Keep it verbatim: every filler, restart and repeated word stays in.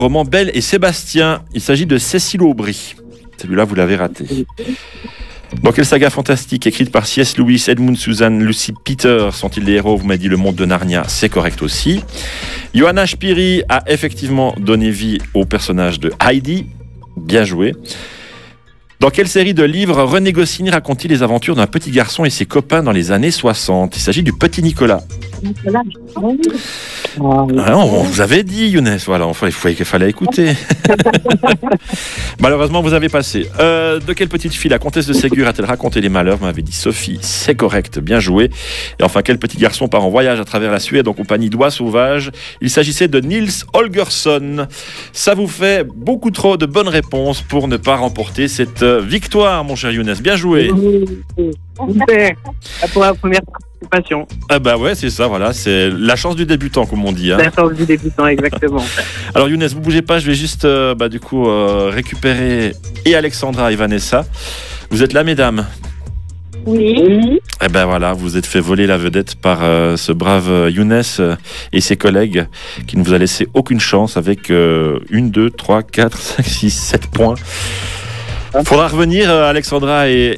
roman Belle et Sébastien. Il s'agit de Cécile Aubry. Celui-là, vous l'avez raté. Dans quelle saga fantastique écrite par C S Lewis, Edmund Suzanne, Lucy Peter sont-ils les héros? Vous m'avez dit Le Monde de Narnia, c'est correct aussi. Johanna Spyri a effectivement donné vie au personnage de Heidi. Bien joué. Dans quelle série de livres René Goscinny raconte-t-il les aventures d'un petit garçon et ses copains dans les années soixante? Il s'agit du Petit Nicolas. Ah, on vous avait dit, Younes, voilà, enfin, il fallait, il fallait écouter. Malheureusement, vous avez passé. Euh, de quelle petite fille la comtesse de Ségur a-t-elle raconté les malheurs? Vous m'avez dit Sophie, c'est correct, bien joué. Et enfin, quel petit garçon part en voyage à travers la Suède en compagnie d'oies sauvages? Il s'agissait de Nils Holgersson. Ça vous fait beaucoup trop de bonnes réponses pour ne pas remporter cette victoire, mon cher Younes. Bien joué. Super. Pour la première participation. Ah bah ouais, c'est ça, voilà, c'est la chance du débutant, comme on dit. Hein. La chance du débutant, exactement. Alors Younes, vous bougez pas, je vais juste euh, bah, du coup euh, récupérer et Alexandra et Vanessa. Vous êtes là, mesdames? Oui. Eh ben voilà, vous vous êtes fait voler la vedette par euh, ce brave Younes euh, et ses collègues qui ne vous a laissé aucune chance avec euh, une, deux, trois, quatre, cinq, six, sept points. Faudra revenir, euh, Alexandra et,